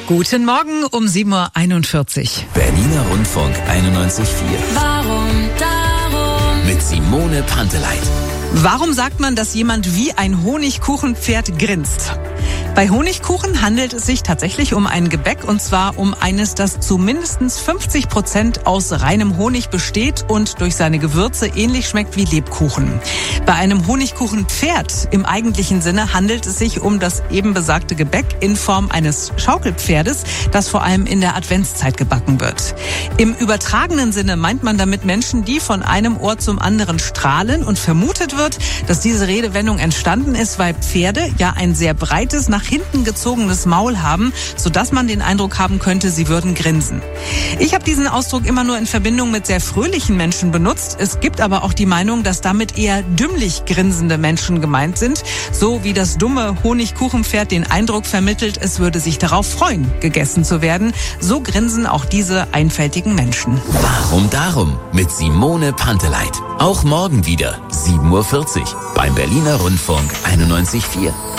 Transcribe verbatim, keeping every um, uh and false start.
Guten Morgen um sieben Uhr einundvierzig. Berliner Rundfunk einundneunzig Komma vier. Warum, darum. Mit Simone Panteleit. Warum sagt man, dass jemand wie ein Honigkuchenpferd grinst? Bei Honigkuchen handelt es sich tatsächlich um ein Gebäck, und zwar um eines, das zu mindestens fünfzig Prozent aus reinem Honig besteht und durch seine Gewürze ähnlich schmeckt wie Lebkuchen. Bei einem Honigkuchenpferd im eigentlichen Sinne handelt es sich um das eben besagte Gebäck in Form eines Schaukelpferdes, das vor allem in der Adventszeit gebacken wird. Im übertragenen Sinne meint man damit Menschen, die von einem Ohr zum anderen strahlen, und vermutet wird, dass diese Redewendung entstanden ist, weil Pferde ja ein sehr breites, nach hinten gezogenes Maul haben, sodass man den Eindruck haben könnte, sie würden grinsen. Ich habe diesen Ausdruck immer nur in Verbindung mit sehr fröhlichen Menschen benutzt. Es gibt aber auch die Meinung, dass damit eher dümmlich grinsende Menschen gemeint sind, so wie das dumme Honigkuchenpferd den Eindruck vermittelt, es würde sich darauf freuen, gegessen zu werden. So grinsen auch diese einfältigen Menschen. Warum darum? Mit Simone Panteleit. Auch morgen wieder sieben Uhr vierzig beim Berliner Rundfunk einundneunzig Komma vier.